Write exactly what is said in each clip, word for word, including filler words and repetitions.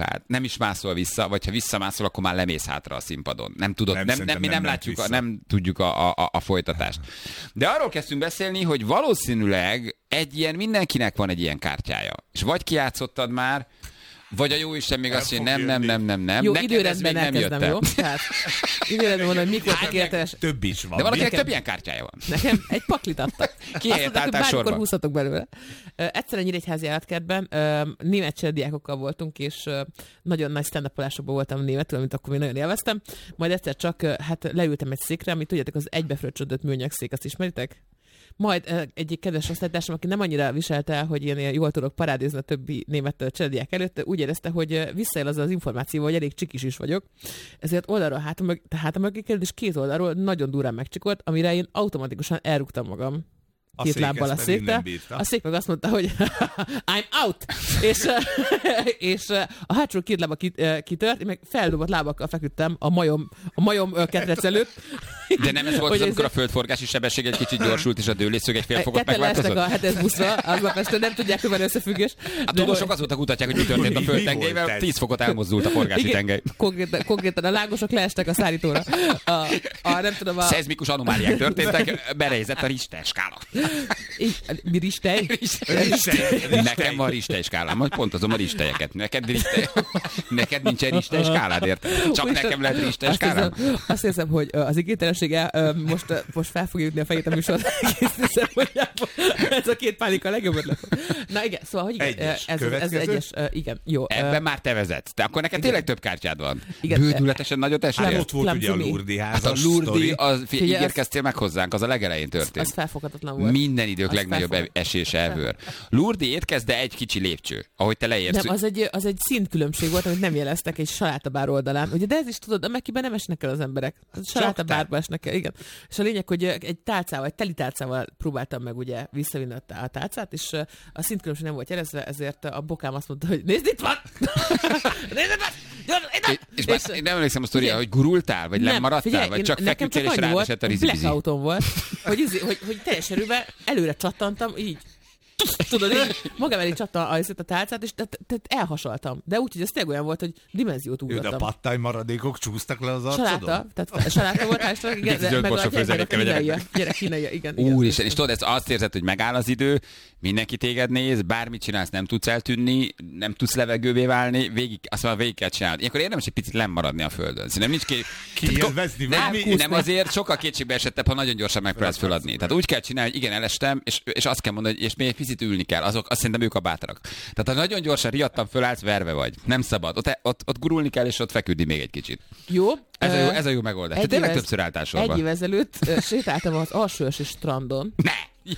ruhád. Nem is mászol vissza, vagy ha visszamászol, akkor már lemész hátra a színpadon. Nem tudod, nem, nem, nem, mi nem, nem látjuk, a, nem tudjuk a, a, a folytatást. De arról kezdtünk beszélni, hogy valószínűleg egy ilyen, mindenkinek van egy ilyen kártyája. És vagy kijátszottad már, vagy a jó Isten még azt mondja, nem, nem, nem, nem, nem. Jó, időrendben elkezdem, jó? Tehát időrendben mondom, hogy mikor tökéletes. Több is van. De valakinek több ilyen kártyája van. Nekem egy paklit adtak. Ki helyett álltál sorba? Bármikor húzhatok belőle. Egyszer egy Nyíregyházi állatkertben német cserediákokkal voltunk, és nagyon nagy stand-upolásokban voltam németül, amit akkor még nagyon élveztem. Majd egyszer csak hát leültem egy székre, amit tudjátok, az egybefröccsödött műanyag szék, azt ismeritek? Majd egyik kedves osztálytársam, aki nem annyira viselte el, hogy én jól tudok parádézni a többi német cserediák előtt, úgy érezte, hogy visszaél az az információval, hogy elég csikis is vagyok. Ezért oldalról hátam mögé, hátam mögé került, és két oldalról nagyon durán megcsikolt, amire én automatikusan elrúgtam magam. A két lábbal a székre. A szék meg azt mondta, hogy I'm out! és, és a hátsó két lába kitört, én meg feldobott lábakkal feküdtem a majom, a majom ketrec előtt. De nem ez volt az, amikor a földforgási sebesség egy kicsit gyorsult, és a dőlészög egy fél fokot megváltozott? Ketten leestek a hetes buszra, aznap este nem tudják, hogy van összefüggés. A tudósok azóta kutatják, hogy mi történt a földtengelyvel, tíz fokot elmozdult a forgási igen, tengely. Konkrétan, konkrétan a lángosok leestek a szállítóra. A, a, nem tudom, a... Szezmikus anomáliák történtek, berejzett a Richter skála. Mi Richter? Nekem van Richter skálám, majd pontozom a Richtelyeket. Neked, Richter... Neked nincsen Richter skálád, érted? Csak most nekem lehet Richter skálám. Azt, azt hiszem, hogy az igénytelensége most, most fel fogja jutni a fejét a műsor. Ez a két pánika a legjobb ötlet. Na igen, szóval, hogy igen, egyes. ez, ez egyes, igen, jó. Ebben már te vezetsz. De akkor neked igen. tényleg több kártyád van. Igen. Bődületesen nagyot estél. Hát ott volt ugye a Lurdi Hát a házas Lurdi, az, Figyelj, így érkeztél meg hozzánk, az a legelején történt. Az felfoghatatlan volt. Minden idők Az legnagyobb felfog... esés ever. Lurdi étkezd, de egy kicsi lépcső, ahogy te leérsz. Nem, az egy, az egy szintkülönbség volt, amit nem jeleztek egy salátabár oldalán. Ugye, de ez is tudod, amekiben nem esnek el az emberek. Salátabárba esnek el, igen. És a lényeg, hogy egy tálcával, egy teli tálcával próbáltam meg ugye visszavinni a tálcát, és a szintkülönbség nem volt jelezve, ezért a bokám azt mondta, hogy nézd, itt van! Nézd, itt van! És, és, és én nem emlékszem a sztoriára, hogy gurultál, vagy nem, lemaradtál, figyelj, vagy csak feküdtél és ráesett a rizibizi. Blackoutom volt, hogy, hogy, hogy teljes erővel előre csattantam, így. Tudod, így magam elé csattam a, a tálcát, és tehát, tehát elhasaltam. De úgy, hogy ez tényleg olyan volt, hogy dimenziót ugrottam. De a pattály maradékok csúsztak le az arcodon? Saláta, tehát saláta volt, hálásra, igen, de meg a gyerek kínaiak, gyerek kínaiak, igen. Úristen, és tudod, ez azt érzed, hogy megáll az idő, mindenki téged néz, bármit csinálsz, nem tudsz eltűnni, nem tudsz levegővé válni, végig, azt már végig kell csinálni. Ilyenkor érdemes egy picit lemaradni a földön. Szerintem nincs ki... Kiélvezni, nem, nem azért, sokkal kétségbe esettebb, ha nagyon gyorsan megpróbálsz föladni. Tehát úgy kell csinálni, hogy igen, elestem, és, és azt kell mondani, hogy és még egy picit ülni kell. Azok, azt szerintem ők a bátrak. Tehát ha nagyon gyorsan riadtan fölállsz, verve vagy. Nem szabad. Ott, ott, ott gurulni kell, és ott feküdni még egy kicsit. Jó. Ez a jó, ez a jó megoldás. Te tényleg többször álltál sorba. Egy év ezelőtt sétáltam az alsóösi strandon. Ne!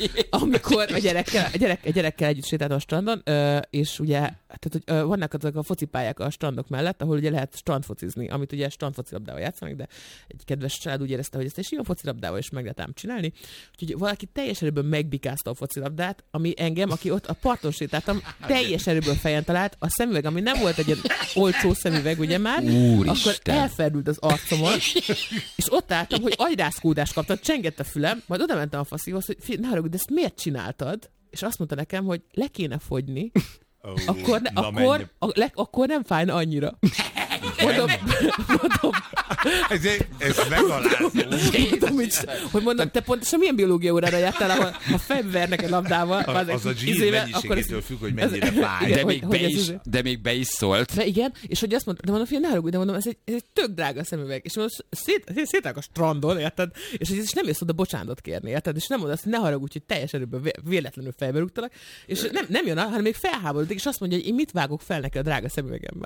Amikor a gyerekkel, a, gyerek, a gyerekkel együtt sétáltam a strandon, és ugye tehát, hogy vannak azok a focipályák a strandok mellett, ahol ugye lehet strandfocizni, amit ugye strandfocilabdával játszanak, de egy kedves család úgy érezte, hogy ezt egy sima focilabdával is meg lehet ám csinálni. Úgyhogy valaki teljes erőből megbikázta a focilabdát, ami engem, aki ott a parton sétáltam, teljes erőből fejen talált, a szemüveg, ami nem volt egy ilyen olcsó szemüveg, ugye már, Úristen. Akkor elferdült az arcomon, és ott álltam, hogy agyrászkódást kaptam, csengett a fülem, majd oda mentem a faszihoz, hogy ne haragudj, de ezt miért csináltad? És azt mondta nekem, hogy le kéne fogyni, oh, akkor, ne, akkor, a, le, akkor nem fájna annyira. Mondom, mondom, ez, ez megalázó. Mondom, hogy, hogy mondom, te pontosan milyen biológia órára jártál, ahol a fejbe vernek egy labdával. A, az, az a zsír mennyiségétől függ, hogy mennyire ez, fáj. De, még be is, de még be is szólt. De igen, és hogy azt mondta, de mondom, hogy ne haragudj, de mondom, ez egy, ez egy tök drága szemüveg. És mondom, szét, szétállok a strandon, érted? És hogy ez is nem jössz oda bocsánatot kérni, érted? És nem mondod azt, hogy ne haragudj, hogy teljes erőből véletlenül fejbe rúgtalak. És nem, nem jön, hanem még felháborodik, és azt mondja, hogy én mit vágok fel neki a drága szemüvegemben.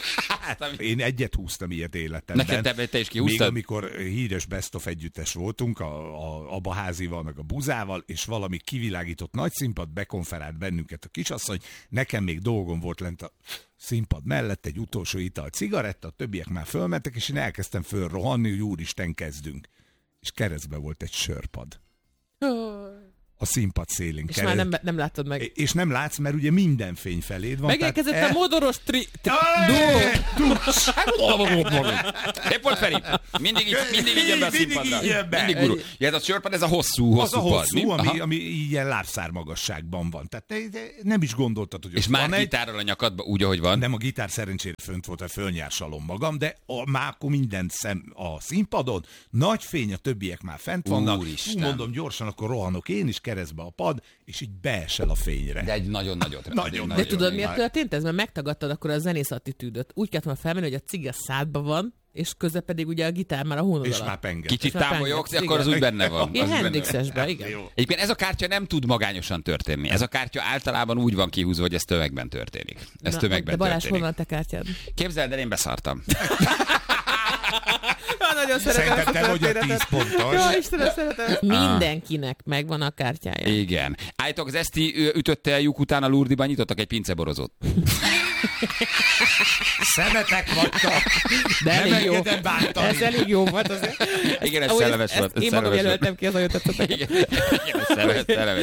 Én egyet húztam ilyet életemben. Neked te, te is kihúztad? Még amikor híres Best of együttes voltunk, a, a, a Baházival, meg a Buzával, és valami kivilágított nagy színpad bekonferált bennünket a kisasszony. Nekem még dolgom volt lent a színpad mellett, egy utolsó ital cigaretta, a többiek már fölmentek, és én elkezdtem fölrohanni, hogy úristen, kezdünk. És keresztbe volt egy sörpad. a színpad szélén. És már nem, nem látod meg. És nem látsz, mert ugye minden fény feléd van. Megérkezett a modoros tri... Épp volt Feri. Mindig így, mindig így jön be a színpadra. Mindig gurul. Ja, ez a sörpad, ez a hosszú, hosszú Az a hosszú, pad. ami, ami ilyen lábszár magasságban van. Tehát te, te nem is gondoltad, hogy és már gitárral a nyakadba, úgy, ahogy van. Nem, a gitár szerencsére fönt volt, a fölnyársalom magam, de a, már akkor minden szem a színpadon, nagy fény, a többiek már fent vannak. Úristen. Mondom, gyorsan, akkor rohanok én is keresztbe a pad, és így beesel a fényre. De egy nagyon nagyot. Nagyon, de nagyon, tudod, miért történt ez? Mert megtagadtad akkor a zenész attitűdöt. Úgy kellett volna felmenni, hogy a cig a szádba van, és közben pedig ugye a gitár már a hónod és alatt. Már penget. Kicsit támolyogsz, akkor az úgy benne van. Ilyen Hendrixesben, igen. Egyébként ez a kártya nem tud magányosan történni. Ez a kártya általában úgy van kihúzva, hogy ez tömegben történik. Ez Na, tömegben de Balázs, történik. honnan te kártyád? Képzeld el, én beszartam. Nagyon Szerintem te vagy a tíz pontos. Jó, Istenem, szeretem. Mindenkinek megvan a kártyája. Igen. Állítok, az Eszti ütötte a lyuk után a Lurdiban, nyitottak egy pinceborozót. Szemetek vagytok. De nem elég jó. Ez elég jó volt azért. Igen, ez szellemes volt. Én magam jelöltem ki, az a jutott. Igen, ez szellemes, szellemes.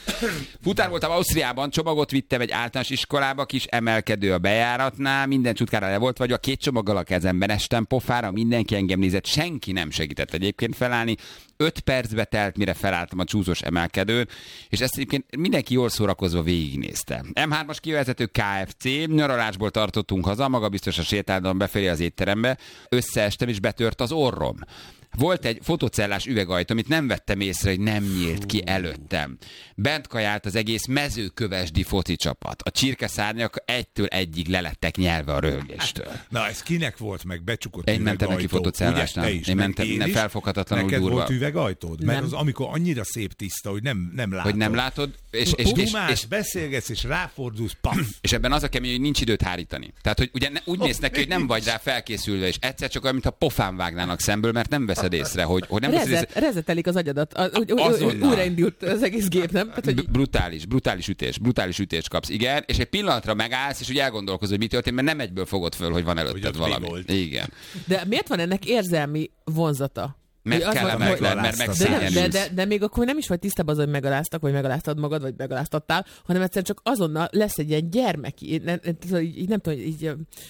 Futár voltam Ausztriában, csomagot vittem egy általános iskolába, kis emelkedő a bejáratnál, minden csutkára le volt, vagy a két csomaggal a kezemben estem pofára, mindenki engem nézett, senki nem segített egyébként felállni. Öt percbe telt, mire felálltam a csúszós emelkedőn, és ezt egyébként mindenki jól szórakozva végignézte. em hármas kivezető ká ef cé, nyaralásból tartottunk haza, magabiztosan sétáltam befelé az étterembe, összeestem és betört az orrom. Volt egy fotocellás üvegajtó, amit nem vettem észre, hogy nem nyílt ki előttem. Bent kajált az egész mezőkövesdi foci csapat. A csirkeszárnyak egytől egyig lelettek nyelve a röhögéstől. Na, ez kinek volt meg becsukott Én üvegajtó? mentem neki fotocellásnál. Én, én mentem én felfoghatatlanul Neked durva. volt üvegajtód? Mert Nem. az, amikor annyira szép tiszta, hogy nem, nem látod. Hogy nem látod, és, és, és, Dumás, és, beszélgetsz, és ráfordulsz, paf! és ebben az a kemény, hogy nincs időt hárítani. Tehát, hogy ugye ne, úgy néz neki, hogy nem vagy rá felkészülve, és egyszer csak olyan, mintha pofán vágnának szemből, mert nem veszed észre, hogy, hogy nem veszed Rezet, észre. rezetelik az agyadat. A, úgy, Azonnal. újraindult az egész gép, nem? Tehát, hogy... Brutális, brutális ütés, brutális ütést kapsz, igen, és egy pillanatra megállsz, és úgy elgondolkozol, hogy mi történt, mert nem egyből fogod föl, hogy van előtted valami. Igen. De miért van ennek érzelmi vonzata? Mert kellemetlen, mert de, megszégyenülsz. de, de, de még akkor nem is vagy tisztában az, hogy megaláztak, vagy megaláztad magad, vagy megaláztattál, hanem egyszer csak azonnal lesz egy ilyen gyermeki, nem, így, nem tudom, így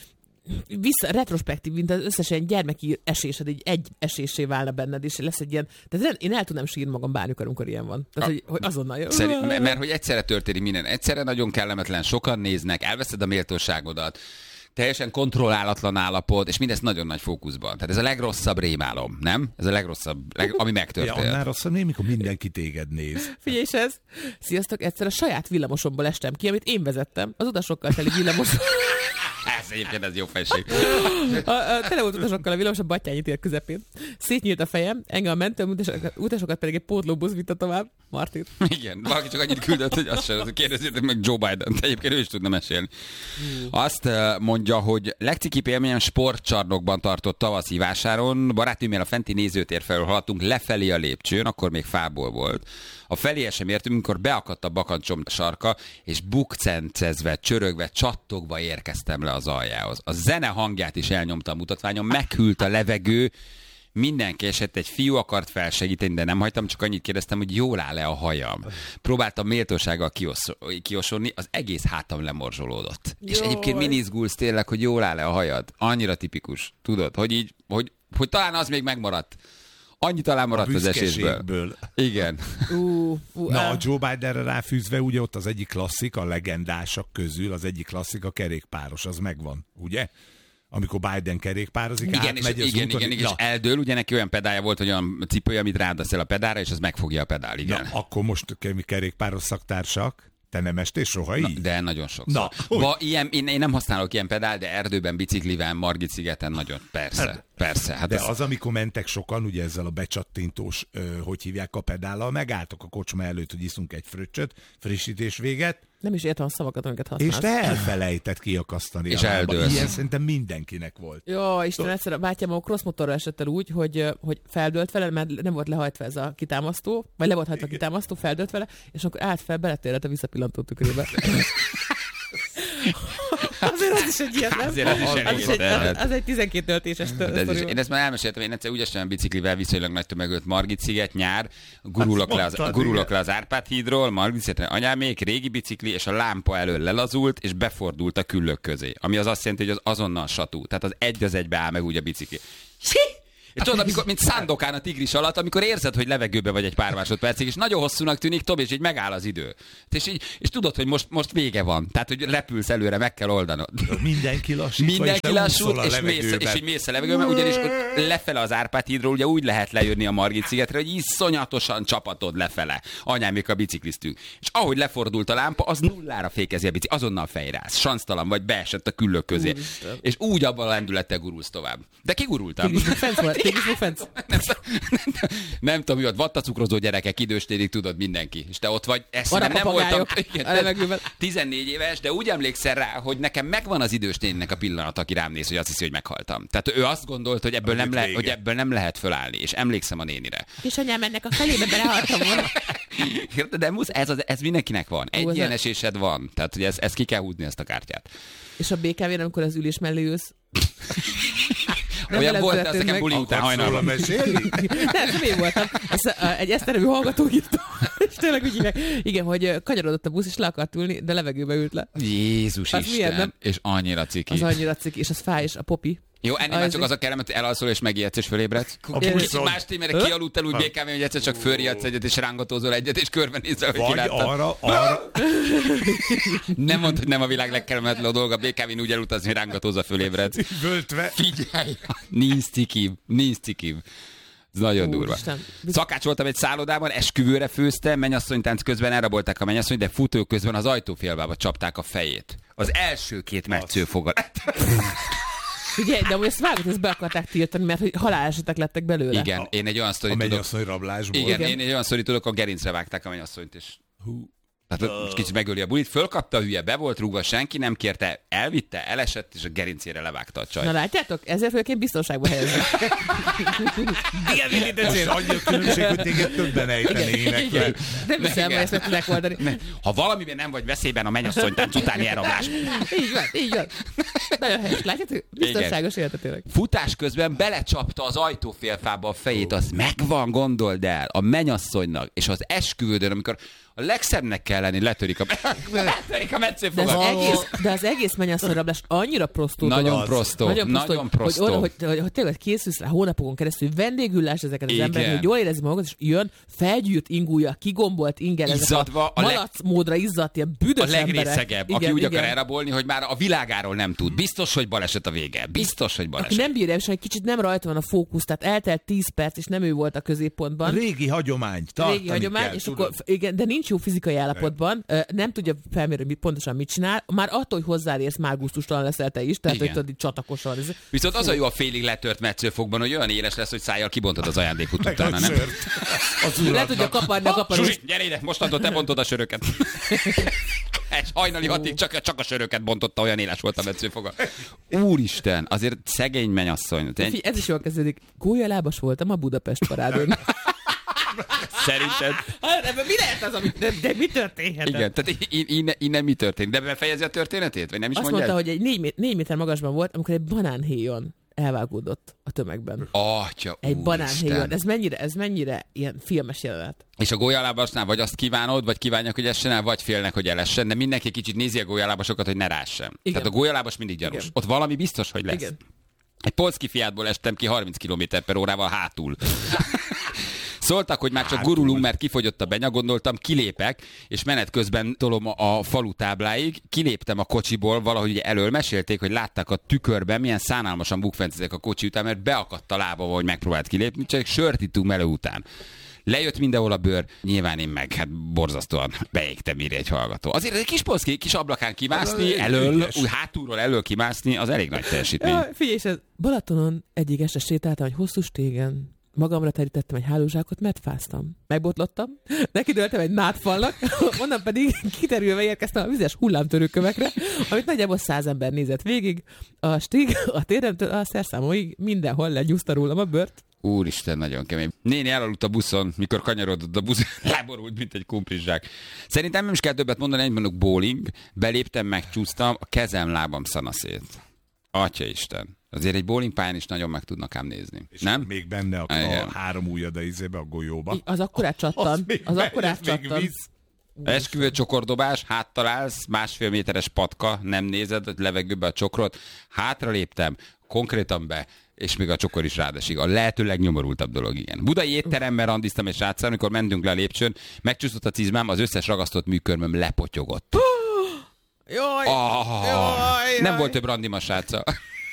vissza, retrospektív, mint az összes ilyen gyermeki esésed, így egy esésé válna benned, és lesz egy ilyen, tehát én el tudnám sírni magam bármikor, amikor ilyen van. Tehát, hogy, hogy azonnal jön. Szerint, mert, mert hogy egyszerre történik minden, egyszerre nagyon kellemetlen, sokan néznek, elveszed a méltóságodat, teljesen kontrollálatlan állapot, és mindezt nagyon nagy fókuszban. Tehát ez a legrosszabb rémálom, nem? Ez a legrosszabb, leg, ami megtörtént. Ja, annál rosszabb nem, mikor mindenki téged néz. Figyelj is ez. Sziasztok, egyszer a saját villamosomból estem ki, amit én vezettem, az utasokkal teli villamos. Ez egyébként ez jó felség. A, a, tele volt utasokkal a villamos a Battyányi tér közepén. Szétnyílt a fejem, engem a mentő utasokat, utasokat pedig egy pótlóbusz vitte tovább. Martin. Igen, valaki csak annyit küldött, hogy azt sem, kérdezzétek meg Joe Biden, egyébként ő is tudna mesélni. Azt mondja, hogy legcikibb élményem sportcsarnokban tartott tavaszi vásáron, barátnőmmel a fenti nézőtér felől haladtunk lefelé a lépcsőn, akkor még fából volt. A felé sem értünk, amikor beakadt a bakancsom sarka, és bukcencezve, csörögve, csattogva érkeztem le az aljához. A zene hangját is elnyomta a mutatványon, meghűlt a levegő, mindenki esett, egy fiú akart felsegíteni, de nem hagytam, csak annyit kérdeztem, hogy jól áll-e a hajam. Próbáltam méltósággal kiosz- kiosonni, az egész hátam lemorzsolódott. Jaj. És egyébként min izgulsz tényleg, hogy jól áll-e a hajad? Annyira tipikus, tudod, hogy így, hogy, hogy talán az még megmaradt. Annyi talán maradt az esésből. Igen. Uh, uh, Na, a Joe Bidenre ráfűzve, ugye ott az egyik klasszik, a legendások közül, az egyik klasszik, a kerékpáros, az megvan, ugye? Amikor Biden kerékpározik, igen, átmegy és, az igen, úton, igen, igen, és eldől, ugye neki olyan pedálja volt, hogy olyan cipője, amit rádasz el a pedálra, és az megfogja a pedál, igen. Na, akkor most kerékpáros szaktársak, te nem estél soha így? Na, de nagyon sokszor. Na, ba, ilyen, én, én nem használok ilyen pedál, de erdőben, biciklivel, Margit-szigeten nagyon, persze, hát, persze. Hát de az... az, amikor mentek sokan, ugye ezzel a becsattintós, ö, hogy hívják a pedállal, megálltok a kocsma előtt, hogy iszunk egy fröccsöt, frissítés véget. Nem is értem a szavakat, amiket használsz. És te elfelejtett kiakasztani. És eldőlsz. Ilyen szerintem mindenkinek volt. Jó, Isten, egyszer a bátyám a crossmotorra esett el úgy, hogy, hogy feldőlt vele, mert nem volt lehajtva ez a kitámasztó, vagy le volt hajtva a kitámasztó, feldőlt vele, és akkor állt fel, beletérett a visszapillantó tükrébe. Azért az is egy ilyen, nem? Azért az is az, elég is egy, terhet. az, az egy tizenkét töltéses Ez is, én ezt már elmeséltem, én egyszer úgy estem biciklivel viszonylag nagy tömegölt Margit sziget, nyár, gurulok, le az, gurulok le az Árpád hídról, Margit szigetre anyámék, régi bicikli, és a lámpa elől lelazult, és befordult a küllők közé. Ami az azt jelenti, hogy az azonnal satú. Tehát az egy az egybe áll meg úgy a bicikli. És tudod, amikor, mint Szándokán a tigris alatt, amikor érzed, hogy levegőbe vagy egy pár másodpercig, és nagyon hosszúnak tűnik, Tobi, és így megáll az idő. És, így, és tudod, hogy most, most vége van. Tehát, hogy repülsz előre, meg kell oldanod. Mindenki lassít, Mindenki lassult, és, mész, és így mész a levegőben, ugyanis lefele az Árpád hídról, ugye úgy lehet lejönni a Margit szigetre, hogy iszonyatosan csapatod lefele. Anyámék a bicikliztünk. És ahogy lefordult a lámpa, az nullára fékezi a bicikli, azonnal fejrász. Sansztalan vagy, beesett a küllők közé. Úristen. És úgy abban a lendülettel gurulsz tovább. De kigurultam. Tégis nem, nem, nem, nem tudom, mi ott vattacukrozó gyerekek, időstérig tudod mindenki. És te ott vagy, ezt nem, nem voltam igen, tizennégy éves, de úgy emlékszel rá, hogy nekem megvan az idősténinek a pillanat, aki rám néz, hogy azt hiszi, hogy meghaltam. Tehát ő azt gondolt, hogy ebből, nem, le, hogy ebből nem lehet fölállni, és emlékszem a nénire. És anyám, ennek a felébe belehaltam volna. De musz, ez, az, ez mindenkinek van. Egy Ó, ilyen esésed van. Tehát, hogy ez, ez ki kell húzni, ezt a kártyát. És a bé ká vén, amikor az ülés mellé ülsz? Olyan volt, az nekem buli után hajnalban. Nem, nem én voltam. Ezt, uh, egy eszterevű hallgató írta. És tényleg úgy hívják. Igen, hogy kanyarodott a busz, és le akart ülni, de levegőbe ült le. Jézus az Isten. Milyen, és annyira ciki. Az annyira ciki, és az fáj, és a popi. Jó, ennél már csak az a kellemet, hogy elalszol és megijedsz és fölébredsz. Kicsit más témére kialudtál úgy bé ká vén, hogy egyszer csak fölriadsz egyet és rángatózol egyet és körbenézel, hogy kiláttad. Vagy arra, arra. Nem mondd, hogy nem a világ legkellemetlenebb dolga, bé ká vén úgy elutazni, hogy rángatózol fölébredsz. Völtve. Figyelj! Nincs cikibb, nincs cikibb. Ez nagyon durva. Szakács voltam egy szállodában, esküvőre főztem, mennyasszonytánc közben elrabolták a mennyasszony, de futó közben az ajtófélbába csapták a fejét. Az első két metszőfogal. Figyelj, de amúgy ezt vágod, ezt be akarták tiltani, mert hogy halálesetek lettek belőle. Igen, én egy olyan sztorit tudok. A mennyasszony rablásból. Igen, igen, én egy olyan sztorit tudok, a gerincre vágták a mennyasszonyt, és hú. Tehát most kicsit megöli a bulit, fölkapta a hülye, be volt rúgva, senki nem kérte, elvitte, elesett, és a gerincére levágta a csaj. Na látjátok? Ezért fölként biztonságba helyezni. És annyi a különbség, hogy téged többen ejtenének. Nem hiszem, hogy ezt meg tudják oldani. Ha valamiben nem vagy veszélyben, a mennyasszonytánc utáni elrablás. Így van, így van. Nagyon helyes. Látjátok? Biztonságos életet tényleg. Futás közben belecsapta az ajtófélfába a fejét, az megvan, gondold el, a mennyasszonynak, és az esküvődön, amikor a legszebbnek kell lenni, letörik a, letörik a metszőfogat. De az egész, de az egész mennyasszonyrablás annyira prostó Nagyon dolog. prostó. Nagyon prostó. Nagyon prostó. Hogy, hogy, hogy, hogy, hogy tényleg készülsz rá hónapokon keresztül, vendégüllás ezeket az emberek, hogy jól érezni magukat, és jön, felgyűrt ingúja, kigombolt ingel, ezek a, a malac leg... módra izzadt, ilyen büdös emberek. A legrészegebb, igen, aki úgy igen. akar elrabolni, hogy már a világáról nem tud. Biztos, hogy baleset a vége. Biztos, hogy baleset. Aki nem bírja, és egy kicsit nem rajta van a fókusz, tehát eltelt tíz perc, és nem ő volt a középpontban. Régi hagyomány, Régi hagyomány, kell, és akkor, igen, de nincs jó fizikai állapotban, nem tudja felmérni, hogy pontosan mit csinál, már attól, hogy hozzáérsz, már gusztustalan leszel te is, tehát igen. hogy tudod, csatakosan. Viszont az a jó a félig letört metszőfokban, hogy olyan éles lesz, hogy szájjal kibontod az ajándékot utána, nem? Le tudja kaparni a kaparós. Zsuzsi, gyere ide, mostantól te bontod a söröket. Egy hajnali hatig csak, csak a söröket bontotta, olyan éles volt a metszőfoga. Úristen, azért szegény mennyasszony. Fí, ez is jól kezdődik. Gólyalábas voltam a Budapest parádon. Szerinted? Hát, mi lehet az, amit, de, de mi történhet? Igen, tehát innen, innen mi történt? De befejezi a történetét? Vagy nem is azt mondja? mondta, hogy egy négy, négy méter magasban volt, amikor egy banánhéjon elvágódott a tömegben. Atya, egy banánhéjon. Ez mennyire, ez mennyire ilyen filmes jelenet. És a gólyalábasnál vagy azt kívánod, vagy kívánják, hogy essen el, vagy félnek, hogy elessen, de mindenki kicsit nézi a gólyalábasokat, hogy ne rássen. Igen. Tehát a gólyalábas mindig gyanús. Igen. Ott valami biztos, hogy lesz. Igen. Egy polszki Fiatból estem ki harminc kilométer per órával hátul. Szóltak, hogy már csak gurulunk, mert kifogyott a benya, gondoltam, kilépek, és menet közben tolom a falu tábláig, kiléptem a kocsiból, valahogy ugye elől mesélték, hogy látták a tükörben, milyen szánalmasan bukfencezek a kocsi után, mert beakadt a lába, hogy megpróbált kilépni, csak sört ittunk melő után. Lejött mindenhol a bőr, nyilván én meg, hát borzasztóan beégtem, írja egy hallgató. Azért egy kis polszki, kis ablakán kimászni, elől, úgy hátulról elől kimászni, az elég nagy teljesítmény. Ja, figyelj, és ez Balatonon egyik este sétáltam egy hosszú stégen. Magamra terítettem egy hálózsákot, mert fáztam. Megbotlottam, nekidőltem egy nádfalnak, onnan pedig kiterülve érkeztem a vizes hullámtörőkövekre, amit nagyjából száz ember nézett végig. A stig a téremtől a szerszámóig mindenhol legyúzta rólam a bört. Úristen, nagyon kemény. Néni elaludt a buszon, mikor kanyarodott a busz, leborult, mint egy kumplizsák. Szerintem nem is kell többet mondani, egy mondok bowling, beléptem, megcsúsztam, a kezem, lábam szanaszét. Atyaisten. Azért egy bowlingpályán is nagyon meg tudnak ám nézni. És nem? még benne a, a három ujjad a izébe, a golyóba. Az akkorát csattan. Az, az akkorát csattan. Esküvő csokordobás, háttalálsz, másfél méteres patka, nem nézed a levegőbe a csokrot, hátra léptem, konkrétan be, és még a csokor is rádesik. A lehető legnyomorultabb dolog, igen. Budai étteremben randiztam egy sráccal, amikor mentünk le a lépcsőn, megcsúszott a cizmám, az összes ragasztott műkörmöm lepotyogott. Jaj, oh, jaj, nem jaj. volt több randim a sráccal.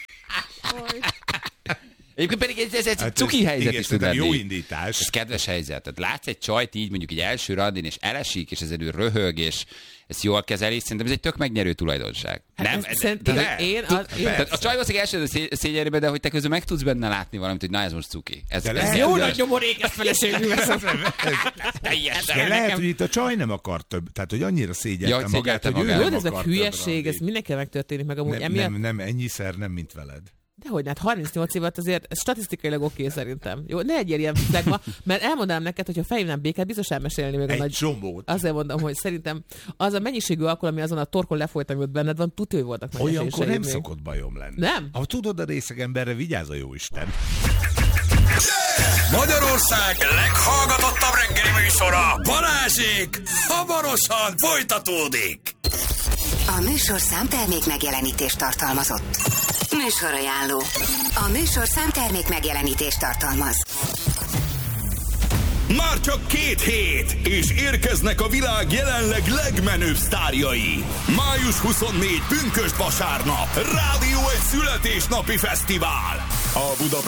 Egyébként pedig ez, ez egy hát cuki helyzet igen, is tud lenni. Jó indítás. Ez kedves helyzet. Tehát látsz egy csajt így, mondjuk egy első randin, és elesik, és ezen ő röhög, és ezt jól kezeli, szerintem ez egy tök megnyerő tulajdonság. Hát nem? Ez, szerintem én... én, az, én tehát a csaj valószínűleg első szégyelébe, de hogy te közben meg tudsz benne látni valamit, hogy na ez most cuki. Ez, de ez lehet, jó nagy nyomorék, ezt feleségül veszem. De lehet, hogy itt a csaj nem akar több. Tehát, hogy annyira szégyelte ja, magát, hogy magát. ő Jó, nem ez meg akar hülyeség, ez mindenkivel megtörténik meg amúgy. Nem, emiatt... nem, nem, ennyiszer nem, mint veled. Dehogy, hát harmincnyolc évet azért ez statisztikailag oké okay, szerintem. Jó, ne egyél ilyen flegma, mert elmondanám neked, hogy ha felhívnám Békát, biztos elmesélni még a egy nagy... csomót. Azért mondom, hogy szerintem az a mennyiségű alkohol, ami azon a torkon lefolyt, amit benned van, tudja, hogy voltak nagy Olyankor nem még. szokott bajom lenni. Nem? Ha tudod, a részeg emberre vigyázz a jóisten. Magyarország leghallgatottabb reggeli műsora, Balázsék, hamarosan folytatódik. A műsorszám termék megjelenítést tartalmazott. Műsorajánló. A műsorszám termék megjelenítést tartalmaz. Már csak két hét, és érkeznek a világ jelenleg legmenőbb sztárjai. május huszonnégyedike pünkösd vasárnap. Rádió egy születésnapi fesztivál. A Budapest